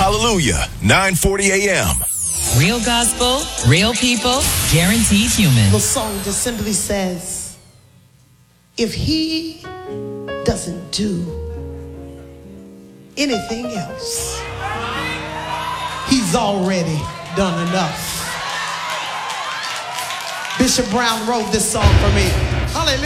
Hallelujah, 9:40 a.m. Real gospel, real people, guaranteed human. The song just simply says, if he doesn't do anything else, he's already done enough. Bishop Brown wrote this song for me. Hallelujah.